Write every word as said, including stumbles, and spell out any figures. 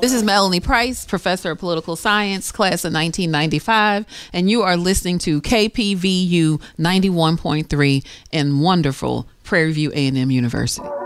This is Melanie Price, professor of political science, class of nineteen ninety-five, and you are listening to K P V U ninety-one point three in wonderful Prairie View A and M University.